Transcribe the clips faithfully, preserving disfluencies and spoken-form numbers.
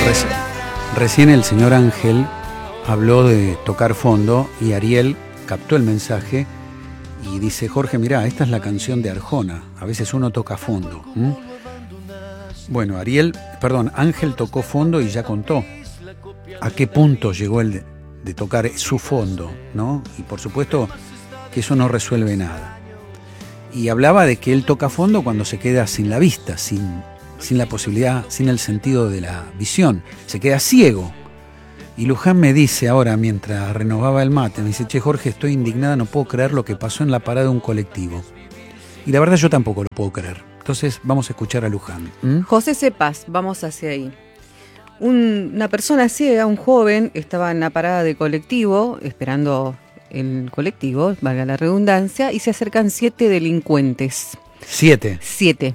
Reci recién el señor Ángel habló de tocar fondo y Ariel captó el mensaje y dice: Jorge, mirá, esta es la canción de Arjona, a veces uno toca fondo. ¿Mm? Bueno, Ariel, perdón, Ángel tocó fondo y ya contó a qué punto llegó el de, de tocar su fondo, ¿no? Y por supuesto que eso no resuelve nada. Y hablaba de que él toca fondo cuando se queda sin la vista, sin, sin la posibilidad, sin el sentido de la visión, se queda ciego. Y Luján me dice ahora, mientras renovaba el mate, me dice: che, Jorge, estoy indignada, no puedo creer lo que pasó en la parada de un colectivo. Y la verdad yo tampoco lo puedo creer. Entonces vamos a escuchar a Luján. ¿Mm? José Cepaz, vamos hacia ahí. Un, una persona ciega, un joven, estaba en la parada de colectivo, esperando el colectivo, valga la redundancia, y se acercan siete delincuentes. Siete. Siete.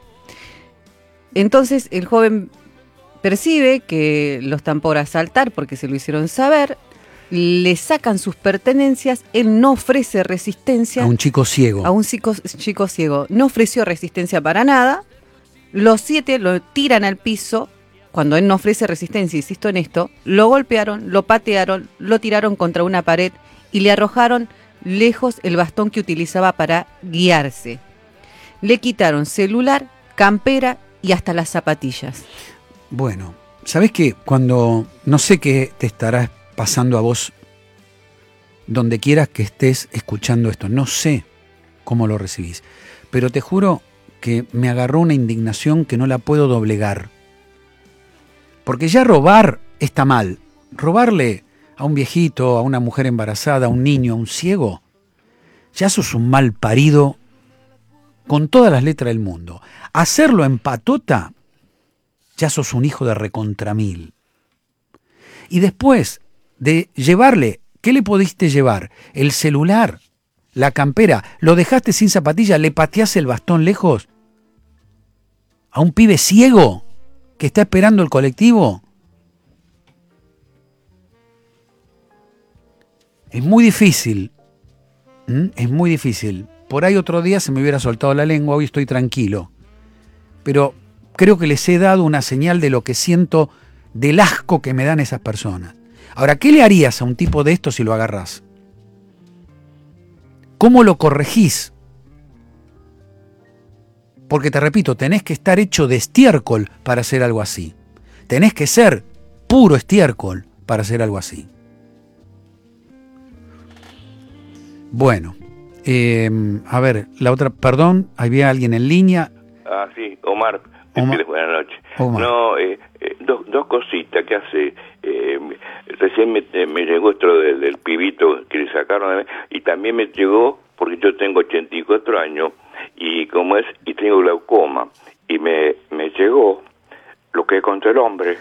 Entonces el joven percibe que los están por asaltar porque se lo hicieron saber, le sacan sus pertenencias, él no ofrece resistencia. A un chico ciego. A un chico, chico ciego. No ofreció resistencia para nada. Los siete lo tiran al piso. Cuando él no ofrece resistencia, insisto en esto, lo golpearon, lo patearon, lo tiraron contra una pared y le arrojaron lejos el bastón que utilizaba para guiarse. Le quitaron celular, campera y hasta las zapatillas. Bueno, ¿sabés qué? Cuando, no sé qué te estará pasando a vos, donde quieras que estés escuchando esto, no sé cómo lo recibís, pero te juro que me agarró una indignación que no la puedo doblegar. Porque ya robar está mal. Robarle a un viejito, a una mujer embarazada, a un niño, a un ciego, ya sos un mal parido con todas las letras del mundo. Hacerlo en patota, ya sos un hijo de recontramil. Y después de llevarle, ¿qué le pudiste llevar? El celular, la campera, lo dejaste sin zapatilla, le pateás el bastón lejos a un pibe ciego que está esperando el colectivo. Es muy difícil, ¿Mm? es muy difícil. Por ahí otro día se me hubiera soltado la lengua, hoy estoy tranquilo. Pero creo que les he dado una señal de lo que siento, del asco que me dan esas personas. Ahora, ¿qué le harías a un tipo de esto si lo agarrás? ¿Cómo lo corregís? Porque te repito, tenés que estar hecho de estiércol para hacer algo así. Tenés que ser puro estiércol para hacer algo así. Bueno, eh, a ver, la otra, perdón, había alguien en línea. Ah, sí, Omar. Omar. Buenas noches. Omar. No, eh, eh, dos, dos cositas que hace. Eh, recién me, me llegó esto del, del pibito que le sacaron, y también me llegó, porque yo tengo ochenta y cuatro años, y como es, y tengo glaucoma, y me, me llegó lo que contra el hombre,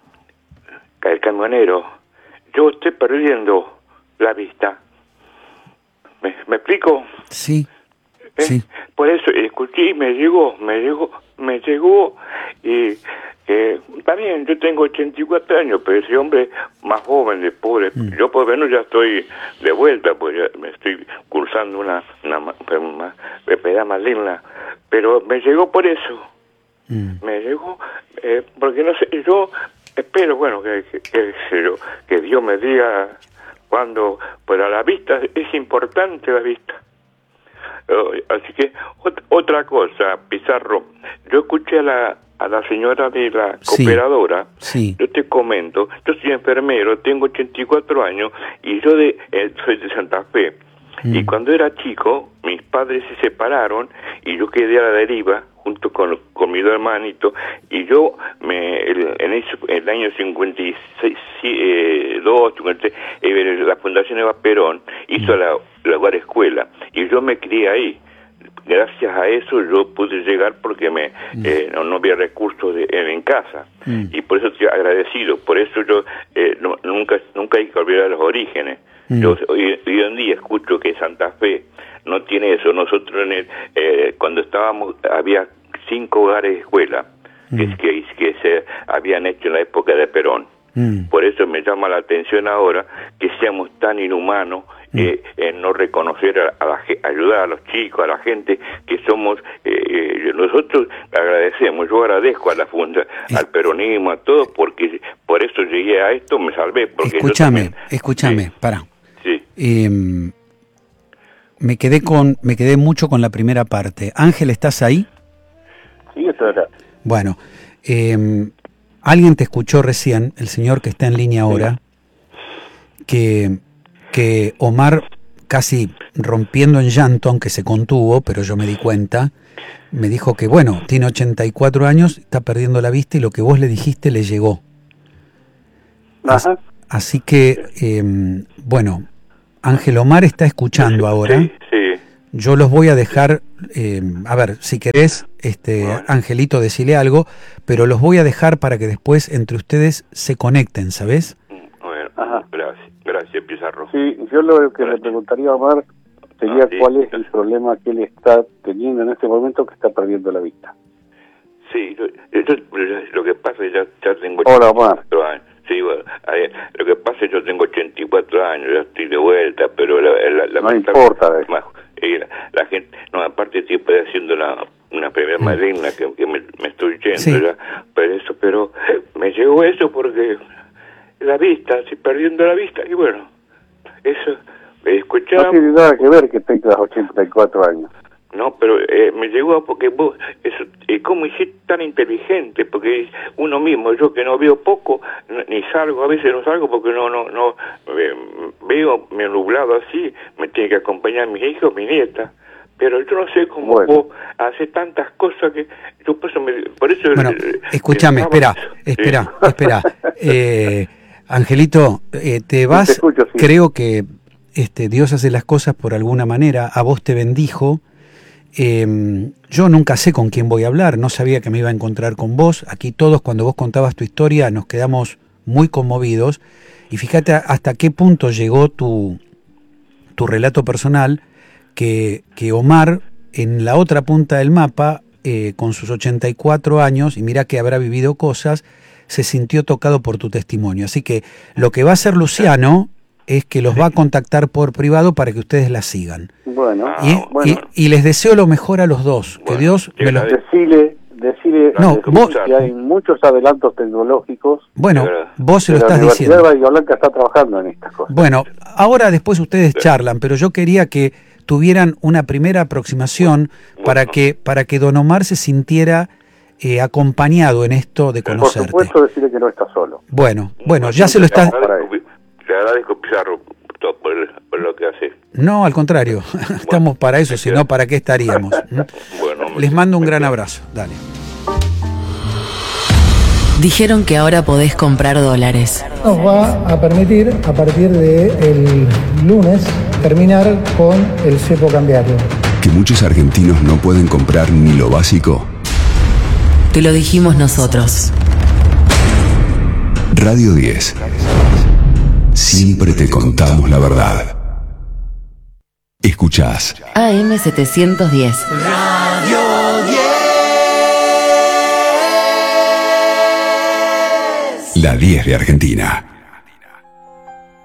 el camionero, yo estoy perdiendo la vista. ¿Me, me explico? Sí, ¿Eh? sí. Por eso escuché y me llegó, me llegó, me llegó, y eh, también yo tengo ochenta y cuatro años, pero ese hombre más joven, de pobre, mm. yo por lo menos ya estoy de vuelta, pues ya me estoy cursando una, una, una enfermedad maligna, pero me llegó por eso, mm. me llegó, eh, porque no sé, yo espero, bueno, que, que, que, que, que Dios me diga cuando, pero la vista, es importante la vista. Uh, así que, ot- otra cosa, Pizarro, yo escuché a la a la señora de la cooperadora, sí, sí. Yo te comento, yo soy enfermero, tengo ochenta y cuatro años, y yo de eh, soy de Santa Fe, mm. y cuando era chico, mis padres se separaron, y yo quedé a la deriva, junto con, con mi dos hermanitos, y yo, me el, en ese, el año cincuenta y dos, cincuenta y tres, eh, la Fundación Eva Perón hizo mm. la, la hogar escuela, y yo me crié ahí. Gracias a eso yo pude llegar porque me mm. eh, no, no había recursos de, en, en casa, mm. y por eso estoy agradecido. Por eso yo eh, no, nunca nunca hay que olvidar los orígenes. Mm. Yo hoy, hoy en día escucho que Santa Fe no tiene eso. Nosotros en el, eh, cuando estábamos había cinco hogares de escuela mm. que, que, que se habían hecho en la época de Perón. Mm. Por eso me llama la atención ahora que seamos tan inhumanos eh, en no reconocer a, a la ayudar a los chicos, a la gente que somos. Eh, nosotros agradecemos, yo agradezco a la funda, al peronismo, a todos, porque por eso llegué a esto, me salvé. Porque escúchame, también, escúchame, sí, pará. Sí. Eh, me quedé con, me quedé mucho con la primera parte. Ángel, ¿estás ahí? Sí, estoy acá. Bueno, eh, alguien te escuchó recién, el señor que está en línea ahora, que, que Omar, casi rompiendo en llanto, aunque se contuvo, pero yo me di cuenta, me dijo que, bueno, tiene ochenta y cuatro años, está perdiendo la vista y lo que vos le dijiste le llegó. Ajá. Así que, eh, bueno, Ángel Omar está escuchando ahora. Sí, sí. Yo los voy a dejar, eh, a ver, si querés, este, Bueno. Angelito, decirle algo, pero los voy a dejar para que después entre ustedes se conecten, ¿sabes? Bueno, Ajá. gracias, gracias, Pizarro. Sí, yo lo que Gracias. le preguntaría a Omar sería Ah, sí. cuál es el problema que él está teniendo en este momento, que está perdiendo la vista. Sí, yo, yo- lo que pasa es que ya, ya tengo Hola, ochenta y Omar. cuatro años. Sí, bueno, a ver, lo que pasa es que yo tengo ochenta y cuatro años, ya estoy de vuelta, pero la, la, la No importa, eh. más, eh, la, la gente, no, aparte estoy padeciendo la, una primera Mm. maligna que, que me, me estoy yendo Sí. ya, pero eso, pero me llegó eso porque la vista, estoy perdiendo la vista, y bueno, eso, me No escuchaba. tiene nada que ver que tengas ochenta y cuatro años. No, pero eh, me llegó porque vos, eso, eh, ¿cómo hiciste tan inteligente? Porque uno mismo, yo que no veo poco, n- ni salgo, a veces no salgo porque no, no, no, eh, veo me nublado así, me tiene que acompañar mis hijos, mi nieta, pero yo no sé cómo Bueno. vos haces tantas cosas que, yo por eso, me, por eso Bueno, eh, escúchame, eh, espera, sí. espera, espera. Eh, Angelito, eh, te vas, te escucho, sí. creo que este, Dios hace las cosas por alguna manera, a vos te bendijo. Eh, yo nunca sé con quién voy a hablar, no sabía que me iba a encontrar con vos. Aquí todos, cuando vos contabas tu historia, nos quedamos muy conmovidos. Y fíjate hasta qué punto llegó tu, tu relato personal, que, que Omar, en la otra punta del mapa, eh, con sus ochenta y cuatro años, y mira que habrá vivido cosas, se sintió tocado por tu testimonio. Así que lo que va a hacer Luciano es que los va a contactar por privado para que ustedes la sigan. Bueno, Ah, Y, bueno. y- y les deseo lo mejor a los dos. Que Bueno, Dios te me los... agradezco. decile, decile No, decile vos- que hay muchos adelantos tecnológicos. Bueno, Pero- vos se que lo la estás Universidad diciendo. de Bahía Blanca está trabajando en estas cosas. Bueno, ahora después ustedes charlan, pero yo quería que tuvieran una primera aproximación para que para que Don Omar se sintiera eh, acompañado en esto de Por conocerte. supuesto, decirle que no está solo. Bueno, bueno, ya se lo Le está... agradezco, le agradezco, Pizarro, por, por, por lo que hace. No, al contrario, estamos para eso, si no, ¿para qué estaríamos? ¿Mm? Bueno, Les mando un me- gran abrazo, dale. Dijeron que ahora podés comprar dólares. Nos va a permitir, a partir del lunes, terminar con el cepo cambiario. Que muchos argentinos no pueden comprar ni lo básico. Te lo dijimos nosotros. Radio diez. Siempre te contamos la verdad. Escuchás A M setecientos diez. la diez de Argentina.